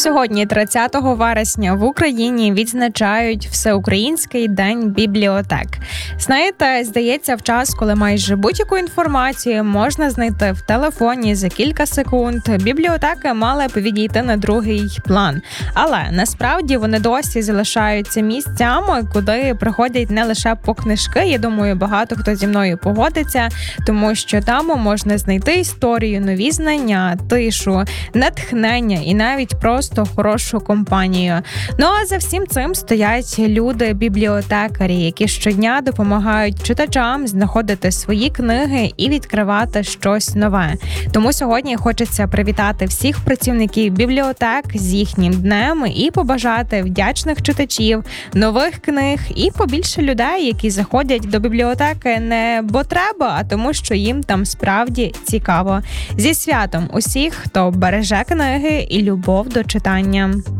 Сьогодні, 30 вересня, в Україні відзначають Всеукраїнський день бібліотек. Знаєте, здається, в час, коли майже будь-яку інформацію можна знайти в телефоні за кілька секунд, бібліотеки мали б відійти на другий план. Але насправді вони досі залишаються місцями, куди приходять не лише по книжки. Я думаю, багато хто зі мною погодиться, тому що там можна знайти історію, нові знання, тишу, натхнення і навіть просто хорошу компанію. Ну а за всім цим стоять люди-бібліотекарі, які щодня допомагають читачам знаходити свої книги і відкривати щось нове. Тому сьогодні хочеться привітати всіх працівників бібліотек з їхнім днем і побажати вдячних читачів, нових книг і побільше людей, які заходять до бібліотеки не бо треба, а тому, що їм там справді цікаво. Зі святом усіх, хто береже книги і любов до читання.